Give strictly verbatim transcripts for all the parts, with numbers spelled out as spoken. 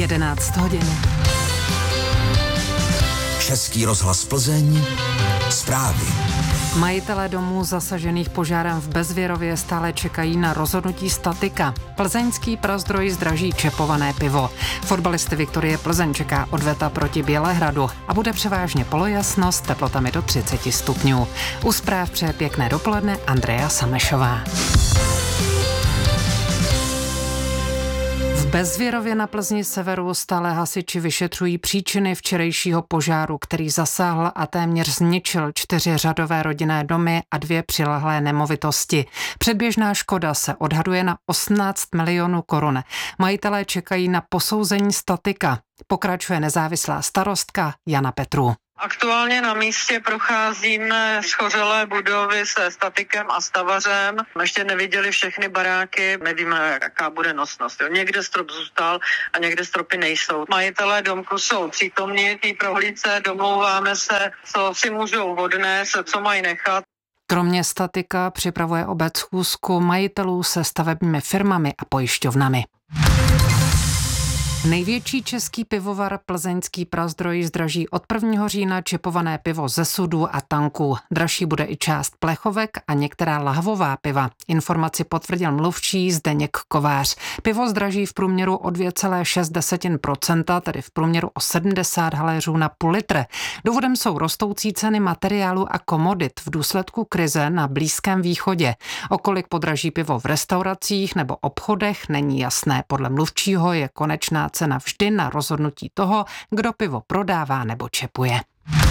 jedenáct hodin. Český rozhlas Plzeň, zprávy. Majitelé domů zasažených požárem v Bezvěrově stále čekají na rozhodnutí statika. Plzeňský Prazdroj zdraží čepované pivo. Fotbalisty Viktorie Plzeň čeká odveta proti Bělehradu a bude převážně polojasno s teplotami do třicet stupňů. U zpráv přeje pěkné dopoledne Andrea Samešová. V Bezvěrově na Plzni severu stále hasiči vyšetřují příčiny včerejšího požáru, který zasáhl a téměř zničil čtyři řadové rodinné domy a dvě přilehlé nemovitosti. Předběžná škoda se odhaduje na osmnáct milionů korun. Majitelé čekají na posouzení statika. Pokračuje nezávislá starostka Jana Petru. Aktuálně na místě procházíme schořelé budovy se statikem a stavařem. Ještě neviděli všechny baráky, nevíme, jaká bude nosnost. Jo. Někde strop zůstal a někde stropy nejsou. Majitelé domku jsou přítomní v té prohlídce, domlouváme se, co si můžou odnést, co mají nechat. Kromě statika připravuje obec schůzku majitelů se stavebními firmami a pojišťovnami. Největší český pivovar Plzeňský Prazdroj zdraží od prvního října čepované pivo ze sudů a tanků. Dražší bude i část plechovek a některá lahvová piva. Informaci potvrdil mluvčí Zdeněk Kovář. Pivo zdraží v průměru o dvě celé šest procenta, tedy v průměru o sedmdesát haléřů na půl litr. Důvodem jsou rostoucí ceny materiálu a komodit v důsledku krize na Blízkém východě. O kolik podraží pivo v restauracích nebo obchodech není jasné. Podle mluvčího je konečná cena vždy na rozhodnutí toho, kdo pivo prodává nebo čepuje.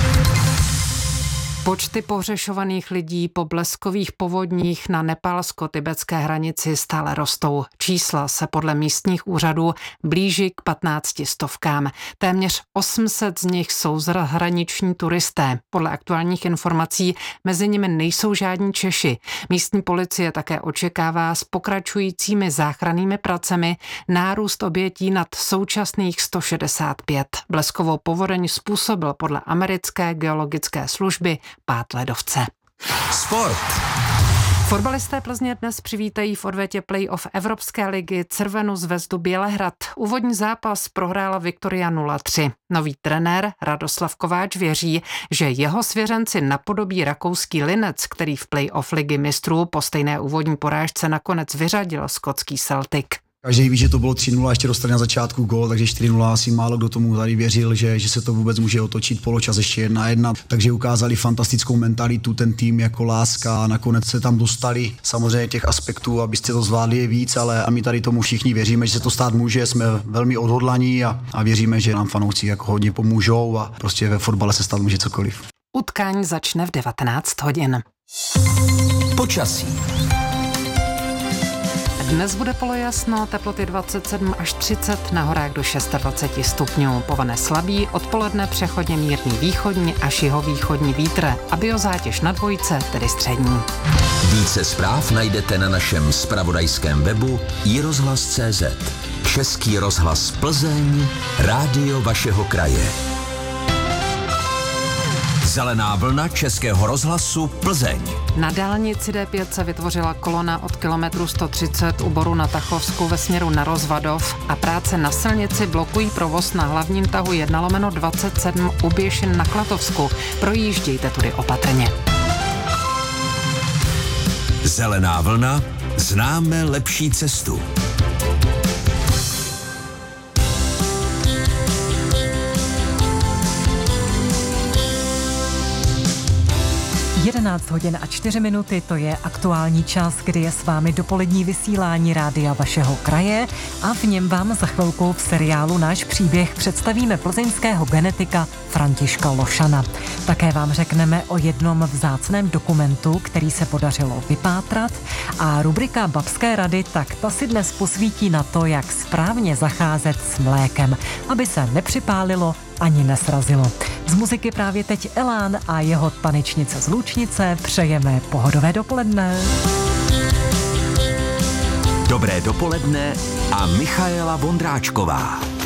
Počty pohřešovaných lidí po bleskových povodních na nepálsko-tibetské hranici stále rostou. Čísla se podle místních úřadů blíží k patnácti stovkám. Téměř osm set z nich jsou zahraniční turisté. Podle aktuálních informací mezi nimi nejsou žádní Češi. Místní policie také očekává s pokračujícími záchrannými pracemi nárůst obětí nad současných sto šedesát pět. Bleskovou povodeň způsobil podle americké geologické služby pád ledovce. Sport. Fotbalisté Plzně dnes přivítají v odvetě play-off Evropské ligy Crvenu zvezdu Bělehrad. Úvodní zápas prohrála Viktoria nula tři. Nový trenér Radoslav Kováč věří, že jeho svěřenci napodobí rakouský Linec, který v play-off ligy mistrů po stejné úvodní porážce nakonec vyřadil skotský Celtic. Každý ví, že to bylo tři nula, ještě dostali na začátku gól, takže čtyři nula, asi málo kdo tomu tady věřil, že, že se to vůbec může otočit, poločas ještě jedna jedna. Takže ukázali fantastickou mentalitu, ten tým jako láska a nakonec se tam dostali. Samozřejmě těch aspektů, abyste to zvládli je víc, ale a my tady tomu všichni věříme, že se to stát může, jsme velmi odhodlaní a, a věříme, že nám fanoušci jako hodně pomůžou a prostě ve fotbale se stát může cokoliv. Utkání začne v devatenáct hodin. Počasí. Dnes bude polojasno, teploty dvacet sedm až třicet, na horách do dvacet šest stupňů. Povane slabý, odpoledne přechodně mírný východní až jihovýchodní vítr a biozátěž na dvojce, tedy střední. Více zpráv najdete na našem zpravodajském webu i rozhlas tečka cé zet. Český rozhlas Plzeň, rádio vašeho kraje. Zelená vlna Českého rozhlasu Plzeň. Na dálnici D pět se vytvořila kolona od kilometru sto třicet u Boru na Tachovsku ve směru na Rozvadov a práce na silnici blokují provoz na hlavním tahu jedna lomeno dvacet sedm u Běšin na Klatovsku. Projíždějte tudy opatrně. Zelená vlna, známe lepší cestu. jedenáct hodin a čtyři minuty, to je aktuální čas, kdy je s vámi dopolední vysílání rádia vašeho kraje a v něm vám za chvilku v seriálu Náš příběh představíme plzeňského genetika Františka Lošana. Také vám řekneme o jednom vzácném dokumentu, který se podařilo vypátrat a rubrika Babské rady, tak ta si dnes posvítí na to, jak správně zacházet s mlékem, aby se nepřipálilo ani nesrazilo. Z muziky právě teď Elán a jeho tanečnice z Lučnice. Přejeme pohodové dopoledne. Dobré dopoledne a Michaela Vondráčková.